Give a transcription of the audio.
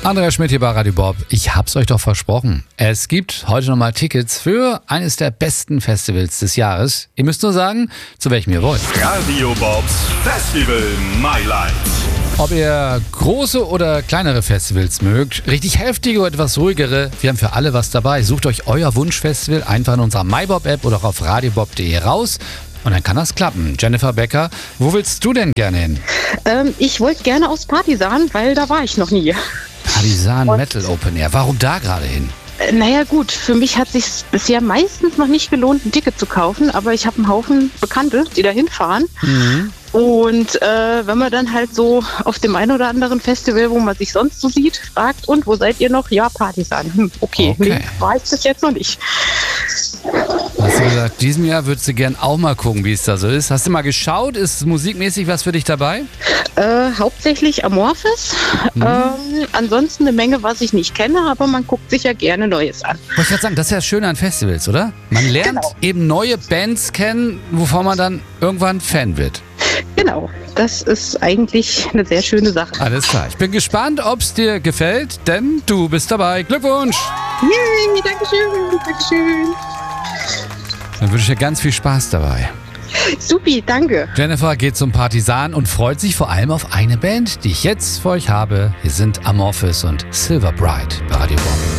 Andreas Schmidt hier bei Radio Bob. Ich hab's euch doch versprochen. Es gibt heute nochmal Tickets für eines der besten Festivals des Jahres. Ihr müsst nur sagen, zu welchem ihr wollt. Radio Bobs Festival Mailand. Ob ihr große oder kleinere Festivals mögt, richtig heftige oder etwas ruhigere, wir haben für alle was dabei. Sucht euch euer Wunschfestival einfach in unserer MyBob-App oder auch auf radiobob.de raus. Und dann kann das klappen. Jennifer Becker, wo willst du denn gerne hin? Ich wollte gerne aufs Partisan, weil da war ich noch nie. Partisan Metal Open Air. Warum da gerade hin? Naja gut, für mich hat es sich bisher meistens noch nicht gelohnt, ein Ticket zu kaufen, aber ich habe einen Haufen Bekannte, die da hinfahren. Und wenn man dann halt so auf dem einen oder anderen Festival, wo man sich sonst so sieht, fragt, und wo seid ihr noch? Ja, Partisan. Okay. Nee, war ich das jetzt noch nicht. Hast du gesagt, diesem Jahr würdest du gern auch mal gucken, wie es da so ist. Hast du mal geschaut? Ist musikmäßig was für dich dabei? Hauptsächlich Amorphis. Ansonsten eine Menge, was ich nicht kenne, aber man guckt sich ja gerne Neues an. Wollte ich gerade sagen, das ist ja das Schöne an Festivals, oder? Man lernt eben neue Bands kennen, wovon man dann irgendwann Fan wird. Genau, das ist eigentlich eine sehr schöne Sache. Alles klar, ich bin gespannt, ob es dir gefällt, denn du bist dabei. Glückwunsch! Yay, Dankeschön. Dann wünsche ich dir ganz viel Spaß dabei. Supi, danke. Jennifer geht zum Partisan und freut sich vor allem auf eine Band, die ich jetzt für euch habe. Hier sind Amorphis und Silver Bright bei Radio Bob.